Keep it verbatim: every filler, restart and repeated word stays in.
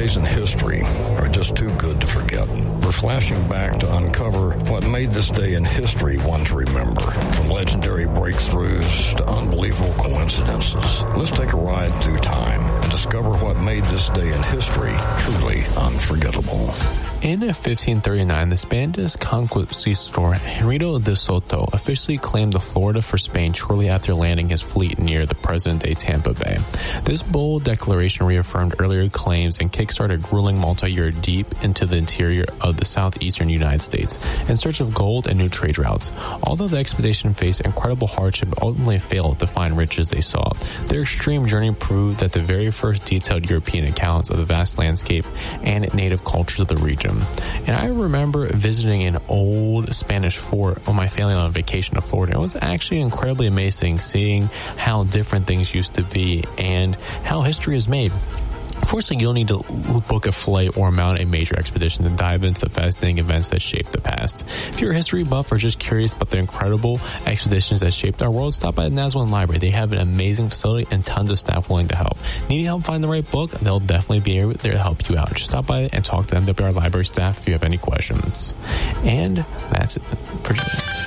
days in history are just too good to forget. We're flashing back to uncover what made this day in history one to remember, from legendary breakthroughs to unbelievable coincidences. Let's take a ride through time and discover what made this day in history truly unforgettable. In fifteen thirty-nine, the Spanish conquistador Henrique de Soto officially claimed the Florida for Spain shortly after landing his fleet near the present-day Tampa Bay. This bold declaration reaffirmed earlier claims and kickstarted a grueling multi-year deep into the interior of the southeastern United States in search of gold and new trade routes. Although the expedition faced incredible hardship and ultimately failed to find riches they saw, their extreme journey proved that the very first detailed European accounts of the vast landscape and native cultures of the region. And I remember visiting an old Spanish fort with my family on vacation to Florida. It was actually incredibly amazing seeing how different things used to be and how history is made. Unfortunately, you'll need to book a flight or mount a major expedition to dive into the fascinating events that shaped the past. If you're a history buff or just curious about the incredible expeditions that shaped our world, stop by the Nazarene Library. They have an amazing facility and tons of staff willing to help. Need help find the right book? They'll definitely be there to help you out. Just stop by and talk to them. They'll be our library staff if you have any questions. And that's it for today.